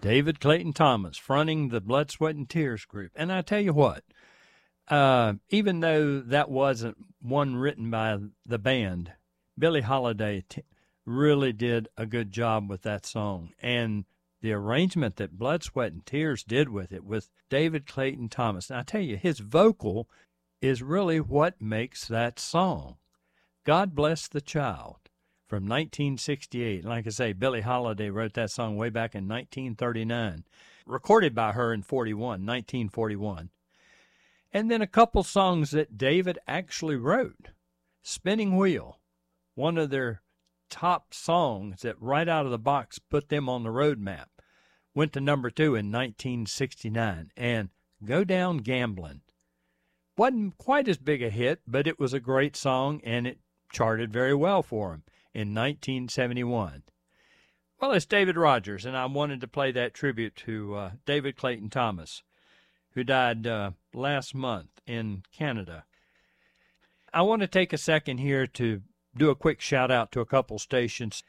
David Clayton Thomas fronting the Blood, Sweat, and Tears group. And I tell you what, even though that wasn't one written by the band, Billie Holiday really did a good job with that song. And the arrangement that Blood, Sweat, and Tears did with it, with David Clayton Thomas. And I tell you, his vocal is really what makes that song. God Bless the Child from 1968. Like I say, Billie Holiday wrote that song way back in 1939, recorded by her in 1941. And then a couple songs that David actually wrote. Spinning Wheel, one of their top songs that right out of the box put them on the road map, went to number 2 in 1969. And Go Down Gambling wasn't quite as big a hit, but it was a great song, and it charted very well for him in 1971. Well, it's David Rogers, and I wanted to play that tribute to David Clayton Thomas, who died last month in Canada. I want to take a second here to do a quick shout-out to a couple stations.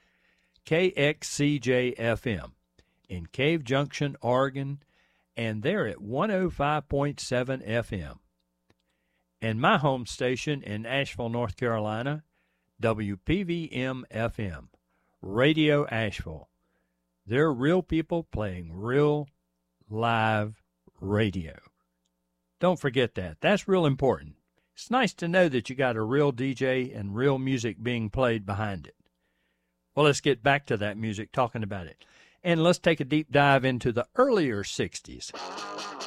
KXCJ-FM in Cave Junction, Oregon, and they're at 105.7 FM. And my home station in Asheville, North Carolina, WPVM-FM, Radio Asheville. They're real people playing real live radio. Don't forget that. That's real important. It's nice to know that you got a real DJ and real music being played behind it. Well, let's get back to that music, talking about it. And let's take a deep dive into the earlier 60s.